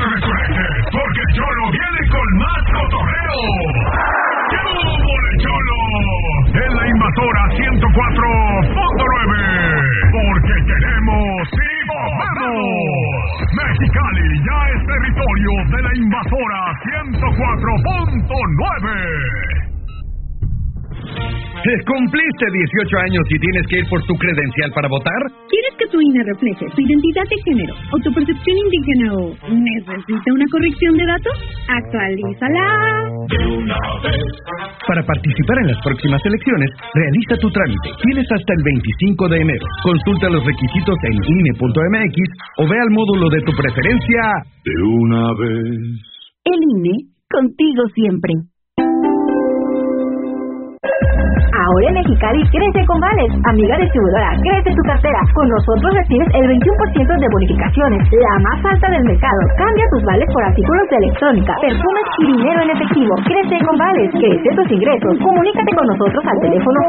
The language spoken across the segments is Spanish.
recuerdes, porque el Cholo viene con más cotorreo. ¡Qué el Cholo! En la Invasora 104.9, porque queremos y movemos. Mexicali ya es territorio de la Invasora 104.9. ¿Cumpliste 18 años y tienes que ir por tu credencial para votar? ¿Quieres que tu INE refleje tu identidad de género o tu percepción indígena o necesita una corrección de datos? ¡Actualízala! Para participar en las próximas elecciones, realiza tu trámite. Tienes hasta el 25 de enero. Consulta los requisitos en INE.mx o ve al módulo de tu preferencia de una vez. El INE, contigo siempre. Ahora en Mexicali crece con Vales. Amiga distribuidora, crece tu cartera. Con nosotros recibes el 21% de bonificaciones, la más alta del mercado. Cambia tus vales por artículos de electrónica, perfumes y dinero en efectivo. Crece con Vales, crece tus ingresos. Comunícate con nosotros al teléfono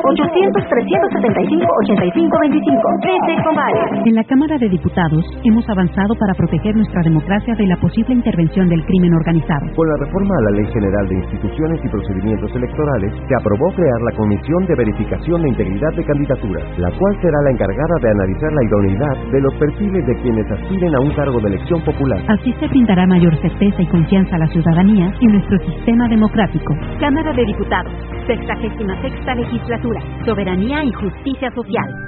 800-375-8525. Crece con Vales. En la Cámara de Diputados hemos avanzado para proteger nuestra democracia de la posible intervención del crimen organizado. Con la reforma a la Ley General de Instituciones y Procedimientos Electorales, se aprobó crear la Comisión de Verificación de Integridad de Candidaturas, la cual será la encargada de analizar la idoneidad de los perfiles de quienes aspiren a un cargo de elección popular. Así se brindará mayor certeza y confianza a la ciudadanía y nuestro sistema democrático. Cámara de Diputados, 66ª Legislatura, Soberanía y Justicia Social.